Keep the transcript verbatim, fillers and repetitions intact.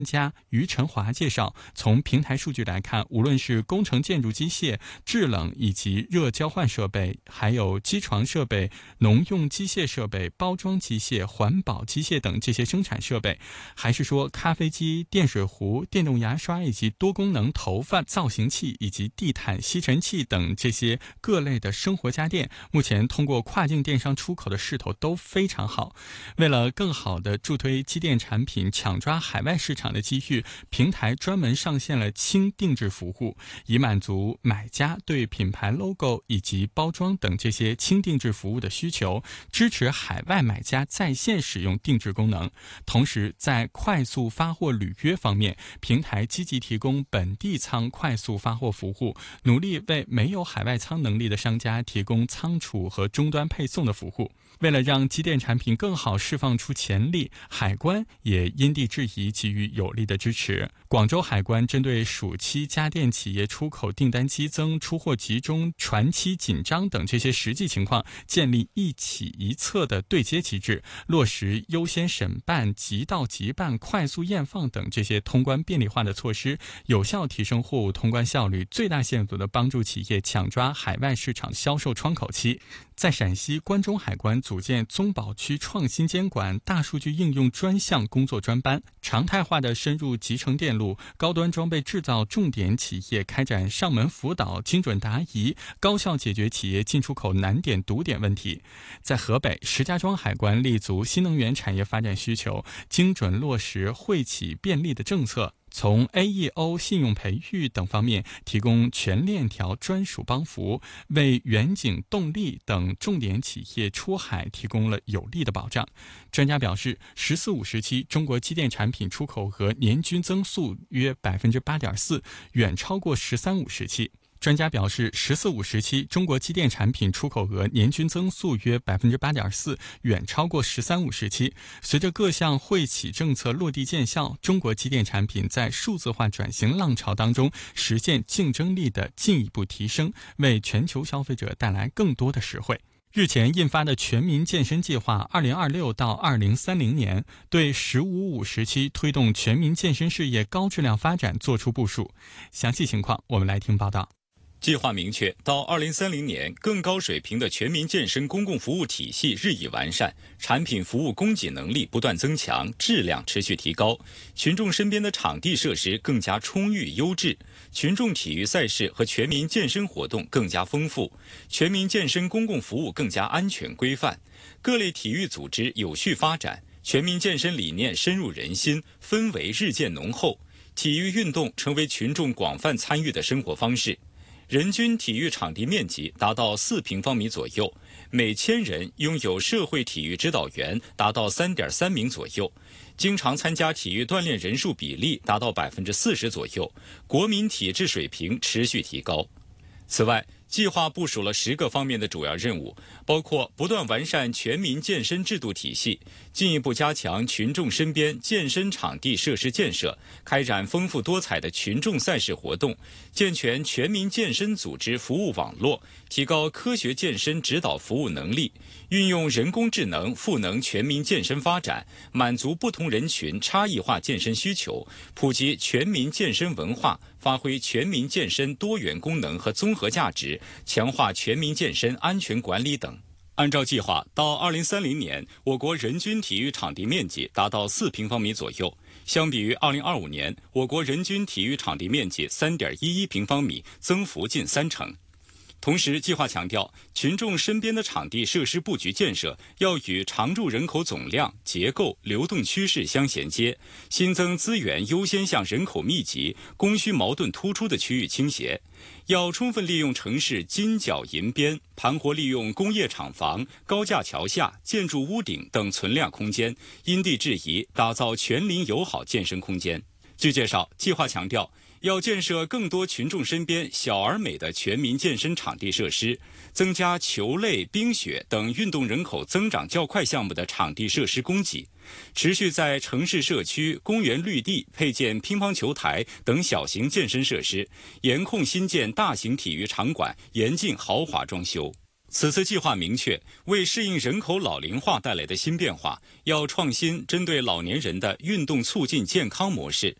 家于晨华介绍，从平台数据来看，无论是工程建筑机械、制冷以及热交换设备，还有机床设备、农用机械设备、包装机械、环保机械等这些生产设备，还是说咖啡机、电水壶、电动牙刷以及多功能头发造型器以及地毯吸尘器等这些各类的生活家电，目前通过跨境电商出口的势头都非常好。为了更好地助推机电产品抢抓海外市场的机遇，平台专门上线了轻定制服务，以满足买家对品牌 logo 以及包装等这些轻定制服务的需求，支持海外买家在线使用定制功能。同时在快速发货履约方面，平台积极提供本地仓快速发货服务，努力为没有海外仓能力的商家提供仓储和终端配送的服务。为了让机电产品更好释放出潜力，海关也因地制宜给予有力的支持。广州海关针对暑期家电企业出口订单激增、出货集中、船期紧张等这些实际情况，建立一起一策的对接机制，落实优先审办、即到即办、快速验放等这些通关便利化的措施，有效提升货物通关效率，最大限度地帮助企业抢抓海外市场销售窗口期。在陕西关中海关组建宗保区创新监管大数据应用专项工作专班，常态化的深入集成电路、高端装备制造重点企业开展上门辅导、精准答疑，高效解决企业进出口难点堵点问题。在河北，石家庄海关立足新能源产业发展需求，精准落实惠企便利的政策，从 A E O 信用培育等方面提供全链条专属帮扶，为远景动力等重点企业出海提供了有力的保障。专家表示，十四五时期中国机电产品出口额年均增速约 百分之八点四， 远超过十三五时期。专家表示，十四五时期中国机电产品出口额年均增速约 百分之八点四， 远超过十三五时期。随着各项惠企政策落地见效，中国机电产品在数字化转型浪潮当中实现竞争力的进一步提升，为全球消费者带来更多的实惠。日前印发的全民健身计划二零二六到二零三零年，对十五五时期推动全民健身事业高质量发展作出部署。详细情况我们来听报道。 计划明确，到二零三零年，更高水平的全民健身公共服务体系日益完善，产品服务供给能力不断增强，质量持续提高，群众身边的场地设施更加充裕优质，群众体育赛事和全民健身活动更加丰富，全民健身公共服务更加安全规范，各类体育组织有序发展，全民健身理念深入人心，氛围日渐浓厚，体育运动成为群众广泛参与的生活方式。人均体育场地面积达到四平方米左右，每千人拥有社会体育指导员达到 三点三名左右，经常参加体育锻炼人数比例达到 百分之四十 左右，国民体质水平持续提高。此外，计划部署了十个方面的主要任务，包括不断完善全民健身制度体系，进一步加强群众身边健身场地设施建设，开展丰富多彩的群众赛事活动，健全全民健身组织服务网络，提高科学健身指导服务能力，运用人工智能赋能全民健身发展，满足不同人群差异化健身需求，普及全民健身文化，发挥全民健身多元功能和综合价值，强化全民健身安全管理等。按照计划，到二零三零年，我国人均体育场地面积达到四平方米左右，相比于二零二五年，我国人均体育场地面积 三点一一平方米，增幅近三成。同时，计划强调，群众身边的场地设施布局建设要与常住人口总量、结构、流动趋势相衔接，新增资源优先向人口密集、供需矛盾突出的区域倾斜。要充分利用城市金角银边，盘活利用工业厂房、高架桥下、建筑屋顶等存量空间，因地制宜打造全邻友好健身空间。据介绍，计划强调，要建设更多群众身边小而美的全民健身场地设施，增加球类、冰雪等运动人口增长较快项目的场地设施供给，持续在城市社区、公园绿地配建乒乓球台等小型健身设施，严控新建大型体育场馆，严禁豪华装修。 此次计划明确，为适应人口老龄化带来的新变化，要创新针对老年人的运动促进健康模式，